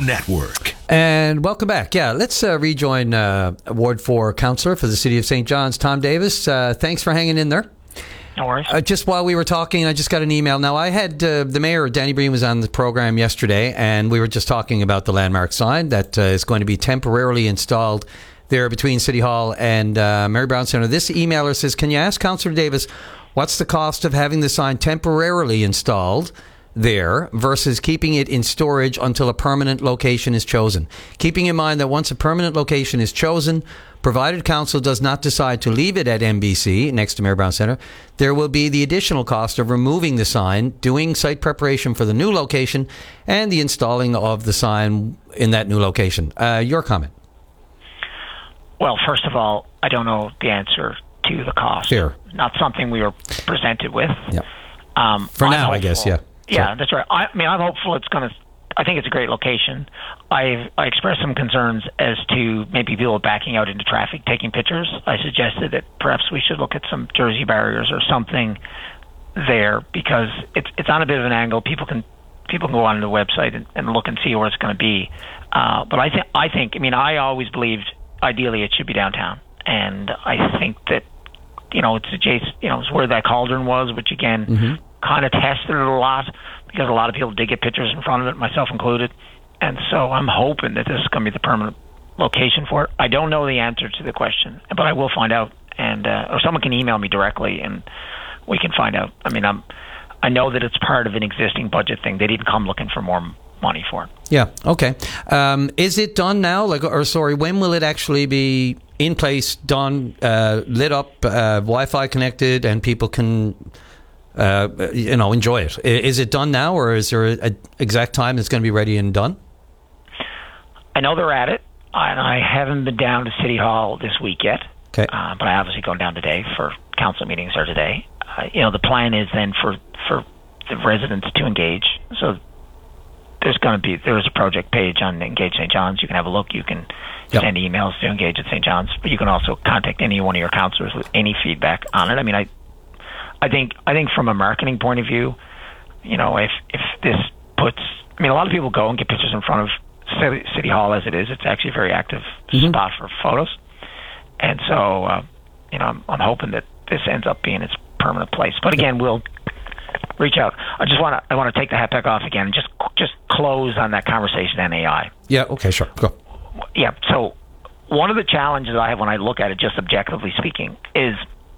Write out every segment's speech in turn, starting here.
Network. And welcome back. Yeah, let's rejoin Ward 4 Councillor for the City of St. John's, Tom Davis. Thanks for hanging in there. No worries. Just while we were talking, I just got an email. Now, I had the mayor, Danny Breen, was on the program yesterday, and we were just talking about the landmark sign that is going to be temporarily installed there between City Hall and Mary Brown Centre. This emailer says, can you ask Councillor Davis what's the cost of having the sign temporarily installed there versus keeping it in storage until a permanent location is chosen? Keeping in mind that once a permanent location is chosen, provided council does not decide to leave it at MBC next to Mary Brown Centre, there will be the additional cost of removing the sign, doing site preparation for the new location, and the installing of the sign in that new location. Your comment? Well, first of all, I don't know the answer to the cost. Sure. Not something we were presented with. Yep. For now, I guess, yeah. Yeah, sure. That's right. I mean, I'm hopeful it's going to... I think it's a great location. I expressed some concerns as to maybe people backing out into traffic, taking pictures. I suggested that perhaps we should look at some Jersey barriers or something there because it's on a bit of an angle. People can go on the website and look and see where it's going to be. But I think. I mean, I always believed ideally it should be downtown, and I think that it's adjacent. It's where that cauldron was, which again kind of tested it a lot because a lot of people did get pictures in front of it, myself included. And so I'm hoping that this is going to be the permanent location for it. I don't know the answer to the question, but I will find out, and or someone can email me directly, and we can find out. I mean, I know that it's part of an existing budget thing. They didn't come looking for more money for it. Yeah. Okay. Is it done now? When will it actually be in place, done, lit up, Wi-Fi connected, and people can enjoy it? Is it done now, or is there an exact time it's going to be ready and done? I know they're at it, and I haven't been down to City Hall this week yet. Okay. But I obviously going down today for council meetings are today. The plan is then for the residents to engage. So there is a project page on Engage St. John's. You can have a look. You can send emails to Engage at St. John's, but you can also contact any one of your councillors with any feedback on it. I mean, I think from a marketing point of view, if this puts, I mean, a lot of people go and get pictures in front of City Hall as it is. It's actually a very active spot for photos, and so I'm hoping that this ends up being its permanent place. But again, we'll reach out. I want to take the hat back off again and just close on that conversation on AI. Yeah. Okay. Sure. Go. Yeah. So one of the challenges I have when I look at it, just objectively speaking, is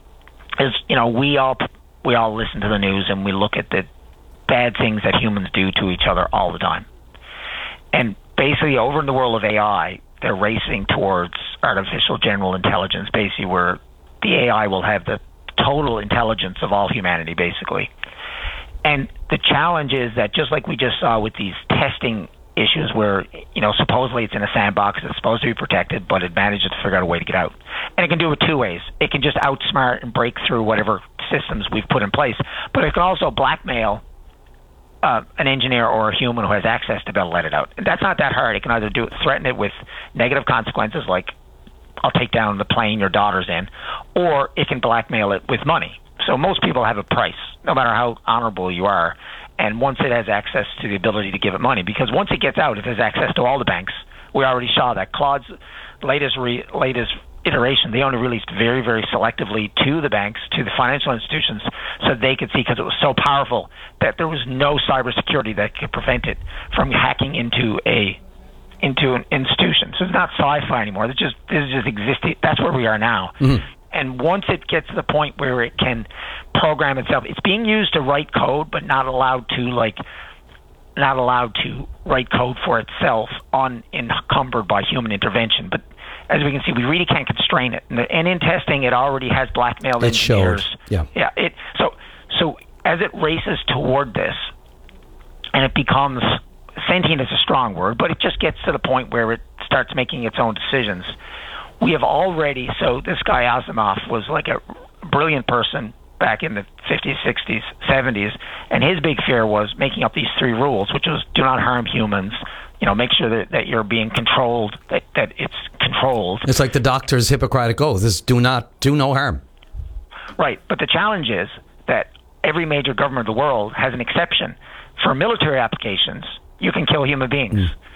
we all listen to the news and we look at the bad things that humans do to each other all the time. And basically, over in the world of AI, they're racing towards artificial general intelligence, basically where the AI will have the total intelligence of all humanity, basically. And the challenge is that just like we just saw with these testing issues where, supposedly it's in a sandbox, it's supposed to be protected, but it manages to figure out a way to get out. And it can do it two ways. It can just outsmart and break through whatever systems we've put in place, but it can also blackmail an engineer or a human who has access to be able to let it out. And that's not that hard. It can either threaten it with negative consequences like, I'll take down the plane your daughter's in, or it can blackmail it with money. So most people have a price, no matter how honorable you are. And once it has access to the ability to give it money, because once it gets out, it has access to all the banks. We already saw that. Claude's latest iteration, they only released very, very selectively to the banks, to the financial institutions, so they could see, because it was so powerful, that there was no cybersecurity that could prevent it from hacking into an institution. So it's not sci-fi anymore. It's just existing. That's where we are now. Mm-hmm. And once it gets to the point where it can program itself, it's being used to write code, but not allowed to write code for itself unencumbered by human intervention. But as we can see, we really can't constrain it. And in testing, it already has blackmailed engineers. Yeah. So as it races toward this, and it becomes sentient is a strong word, but it just gets to the point where it starts making its own decisions. We have already, so this guy Asimov was like a brilliant person back in the 50s, 60s, 70s, and his big fear was making up these three rules, which was do not harm humans, make sure that you're being controlled, that it's controlled. It's like the doctor's Hippocratic oath, is do no harm. Right, but the challenge is that every major government of the world has an exception. For military applications, you can kill human beings.